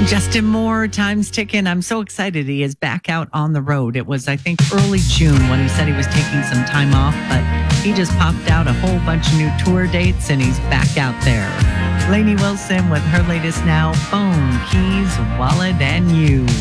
Justin Moore, time's ticking. I'm so excited he is back out on the road. It was, I think, early June when he said he was taking some time off, but he just popped out a whole bunch of new tour dates and he's back out there. Lainey Wilson with her latest now, Phone, Keys, Wallet, and You.